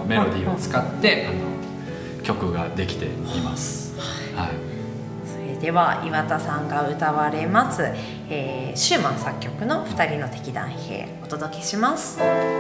メロディーを使って曲ができています。はい。 それでは岩田さんが歌われます、シューマン作曲の2人の敵団兵お届けします。